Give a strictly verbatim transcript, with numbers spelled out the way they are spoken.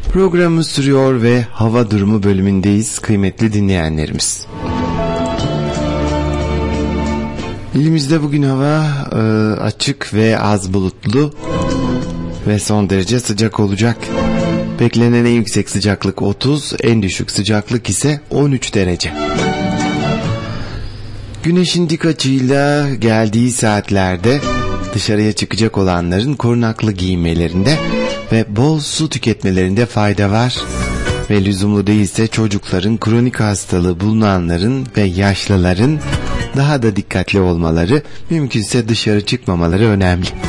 Programımız sürüyor ve hava durumu bölümündeyiz kıymetli dinleyenlerimiz. İlimizde bugün hava e, açık ve az bulutlu ve son derece sıcak olacak. Beklenen en yüksek sıcaklık otuz, en düşük sıcaklık ise on üç derece. Güneşin dik açıyla geldiği saatlerde dışarıya çıkacak olanların korunaklı giyinmelerinde ve bol su tüketmelerinde fayda var. Ve lüzumlu değilse çocukların, kronik hastalığı bulunanların ve yaşlıların daha da dikkatli olmaları, mümkünse dışarı çıkmamaları önemli.